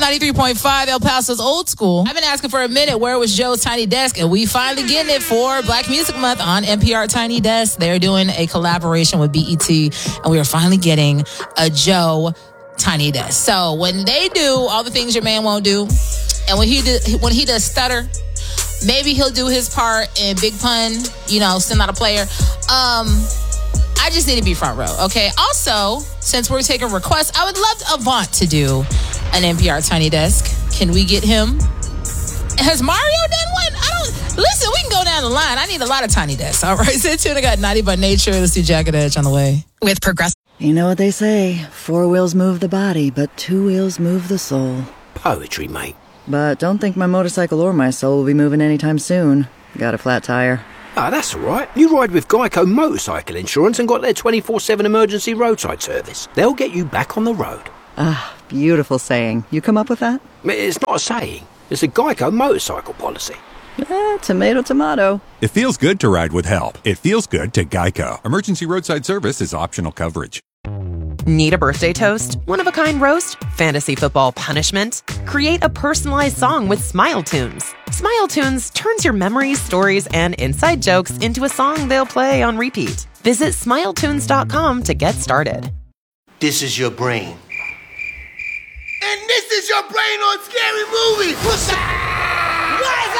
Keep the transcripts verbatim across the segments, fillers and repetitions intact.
ninety-three point five, El Paso's Old School. I've been asking for a minute, where was Joe's Tiny Desk? And we finally getting it for Black Music Month on N P R Tiny Desk. They're doing a collaboration with B E T, and we are finally getting a Joe Tiny Desk. So when they do all the things your man won't do, and when he do, when he does stutter, maybe he'll do his part in Big Pun, you know, send out a player. Um, I just need to be front row, okay? Also, since we're taking requests, I would love Avant to do an N P R Tiny Desk. Can we get him? Has Mario done one? I don't... Listen, we can go down the line. I need a lot of Tiny Desks, all right? Stay tuned. I got Naughty by Nature. Let's do Jagged Edge on the way. With Progressive. You know what they say, four wheels move the body, but two wheels move the soul. Poetry, mate. But don't think my motorcycle or my soul will be moving anytime soon. Got a flat tire. Ah, that's all right. You ride with Geico Motorcycle Insurance and got their twenty-four seven emergency roadside service. They'll get you back on the road. Ah, beautiful saying. You come up with that? It's not a saying. It's a Geico motorcycle policy. Eh, tomato, tomato. It feels good to ride with help. It feels good to Geico. Emergency roadside service is optional coverage. Need a birthday toast? One-of-a-kind roast? Fantasy football punishment? Create a personalized song with Smile Tunes. Smile Tunes turns your memories, stories, and inside jokes into a song they'll play on repeat. Visit smile tunes dot com to get started. This is your brain. And this is your brain on Scary Movie. What's up? What's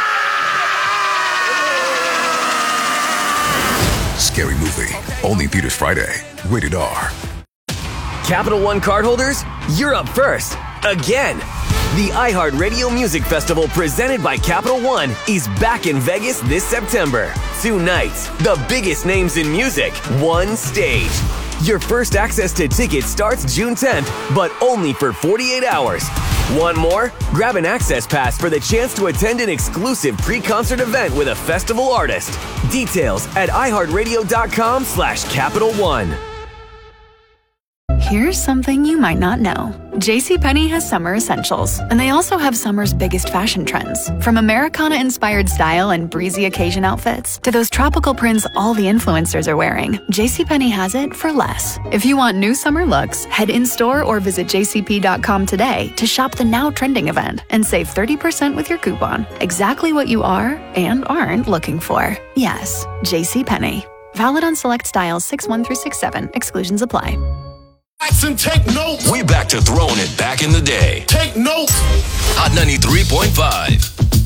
up? Scary Movie. Only Peters Friday. Rated R. Capital One cardholders, you're up first. Again. The iHeartRadio Music Festival presented by Capital One is back in Vegas this September. Two nights, the biggest names in music, one stage. Your first access to tickets starts June tenth, but only for forty-eight hours. Want more? Grab an access pass for the chance to attend an exclusive pre-concert event with a festival artist. Details at iHeartRadio.com slash Capital One. Here's something you might not know. JCPenney has summer essentials, and they also have summer's biggest fashion trends. From Americana-inspired style and breezy occasion outfits to those tropical prints all the influencers are wearing, JCPenney has it for less. If you want new summer looks, head in-store or visit j c p dot com today to shop the now trending event and save thirty percent with your coupon. Exactly what you are and aren't looking for. Yes, JCPenney. Valid on select styles six one through six seven. Exclusions apply. And take notes. We back to throwing it back in the day. Take notes. Hot ninety-three point five.